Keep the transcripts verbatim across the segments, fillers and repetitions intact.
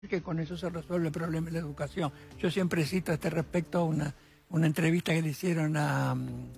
que con eso se resuelve el problema de la educación. Yo siempre cito a este respecto una, una entrevista que le hicieron a,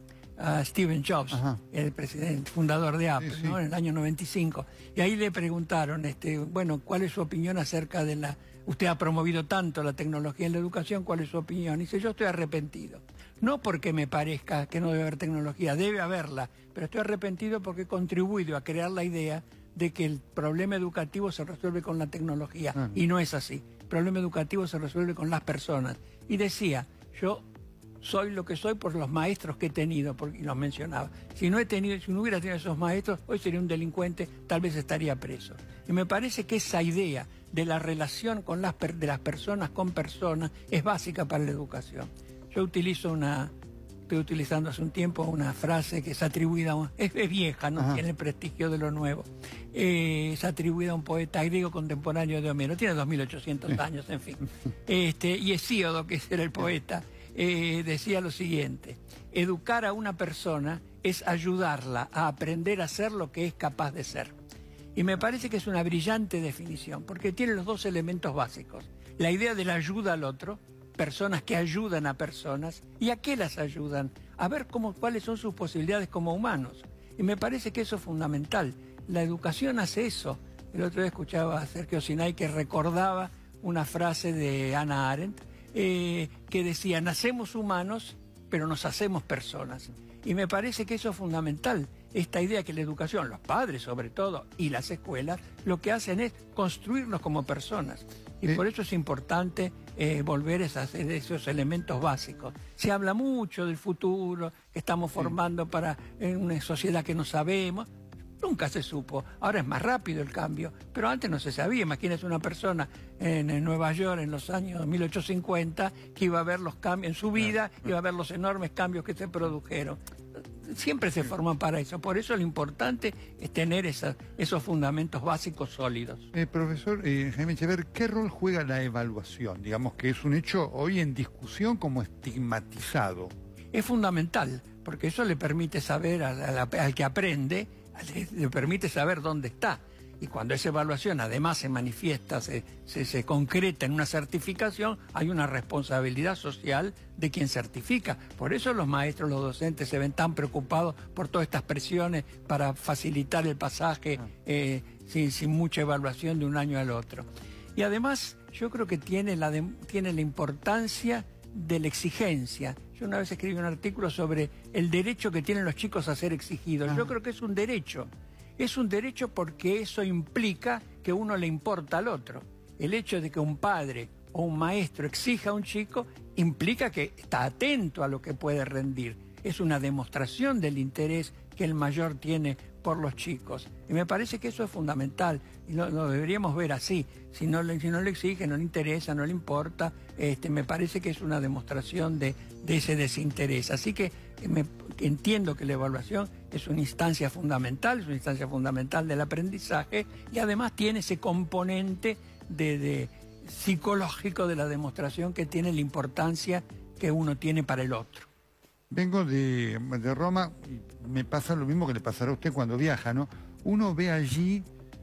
a Steve Jobs, Ajá. el presidente, fundador de Apple, sí, sí. ¿no? En el año noventa y cinco. Y ahí le preguntaron, este, bueno, ¿cuál es su opinión acerca de la... Usted ha promovido tanto la tecnología en la educación, ¿cuál es su opinión? Y dice, yo estoy arrepentido. No porque me parezca que no debe haber tecnología, debe haberla, pero estoy arrepentido porque he contribuido a crear la idea de que el problema educativo se resuelve con la tecnología, ah. y no es así. El problema educativo se resuelve con las personas. Y decía, yo soy lo que soy por los maestros que he tenido, porque, y los mencionaba. Si no he tenido, si no hubiera tenido esos maestros, hoy sería un delincuente, tal vez estaría preso. Y me parece que esa idea de la relación con las, de las personas con personas es básica para la educación. Yo utilizo una... Estoy utilizando hace un tiempo una frase que es atribuida a un, es, es vieja, no Ajá. tiene el prestigio de lo nuevo. Eh, es atribuida a un poeta griego contemporáneo de Homero. Tiene dos mil ochocientos años, en fin. Este, y Hesíodo, que era el poeta, eh, decía lo siguiente: educar a una persona es ayudarla a aprender a ser lo que es capaz de ser. Y me parece que es una brillante definición, porque tiene los dos elementos básicos. La idea de la ayuda al otro, personas que ayudan a personas. ¿Y a qué las ayudan? A ver cómo, cuáles son sus posibilidades como humanos. Y me parece que eso es fundamental. La educación hace eso. El otro día escuchaba a Sergio Sinay que recordaba una frase de Hannah Arendt eh, que decía, nacemos humanos, pero nos hacemos personas. Y me parece que eso es fundamental. Esta idea que la educación, los padres sobre todo, y las escuelas, lo que hacen es construirnos como personas. Y por eso es importante eh, volver a esas, esos elementos básicos. Se habla mucho del futuro, que estamos formando para eh, una sociedad que no sabemos. Nunca se supo. Ahora es más rápido el cambio, pero antes no se sabía. Imagínese una persona en, en Nueva York en los años mil ochocientos cincuenta que iba a ver los cambios en su vida, iba a ver los enormes cambios que se produjeron. Siempre se forman para eso. Por eso lo importante es tener esas, esos fundamentos básicos sólidos. Eh, profesor eh, Jaime Echever, ¿qué rol juega la evaluación? Digamos que es un hecho hoy en discusión como estigmatizado. Es fundamental, porque eso le permite saber a la, al que aprende, le, le permite saber dónde está. Y cuando esa evaluación además se manifiesta, se, se, se concreta en una certificación, hay una responsabilidad social de quien certifica. Por eso los maestros, los docentes se ven tan preocupados por todas estas presiones para facilitar el pasaje eh, sin, sin mucha evaluación de un año al otro. Y además yo creo que tiene la, de, tiene la importancia de la exigencia. Yo una vez escribí un artículo sobre el derecho que tienen los chicos a ser exigidos. Ah. Yo creo que es un derecho. Es un derecho porque eso implica que uno le importa al otro. El hecho de que un padre o un maestro exija a un chico implica que está atento a lo que puede rendir. Es una demostración del interés que el mayor tiene por los chicos. Y me parece que eso es fundamental. Y lo, lo deberíamos ver así. Si no, le, si no le exige, no le interesa, no le importa, este, me parece que es una demostración de, de ese desinterés. Así que me, entiendo que la evaluación es una instancia fundamental, es una instancia fundamental del aprendizaje y además tiene ese componente de, de psicológico de la demostración que tiene la importancia que uno tiene para el otro. Vengo de, de Roma y me pasa lo mismo que le pasará a usted cuando viaja, ¿no? Uno ve allí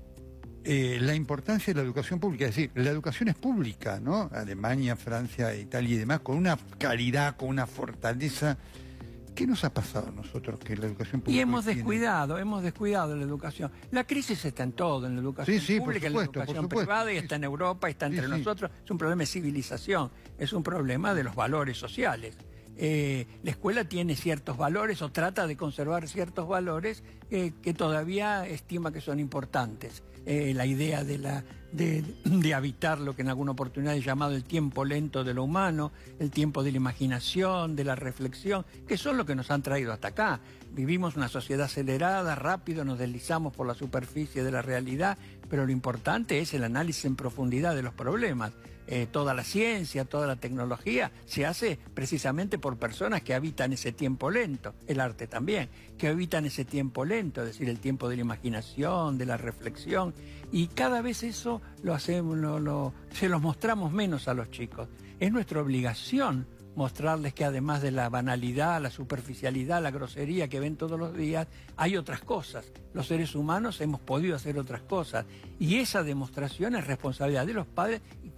eh, la importancia de la educación pública, es decir, la educación es pública, ¿no? Alemania, Francia, Italia y demás, con una calidad, con una fortaleza. ¿Qué nos ha pasado a nosotros que la educación pública? Y hemos tiene? descuidado, hemos descuidado la educación. La crisis está en todo, en la educación sí, sí, pública, supuesto, en la educación privada, y está en Europa, y está entre sí, nosotros. Sí. Es un problema de civilización, es un problema de los valores sociales. Eh, la escuela tiene ciertos valores o trata de conservar ciertos valores eh, que todavía estima que son importantes. Eh, la idea de, la, de, de habitar lo que en alguna oportunidad he llamado el tiempo lento de lo humano, el tiempo de la imaginación, de la reflexión, que son lo que nos han traído hasta acá. Vivimos una sociedad acelerada, rápido, nos deslizamos por la superficie de la realidad, pero lo importante es el análisis en profundidad de los problemas. Eh, toda la ciencia, toda la tecnología se hace precisamente por personas que habitan ese tiempo lento, el arte también, que habitan ese tiempo lento, es decir, el tiempo de la imaginación, de la reflexión, y cada vez eso lo hacemos, lo, lo, se los mostramos menos a los chicos. Es nuestra obligación mostrarles que además de la banalidad, la superficialidad, la grosería que ven todos los días, hay otras cosas. Los seres humanos hemos podido hacer otras cosas. Y esa demostración es responsabilidad de los padres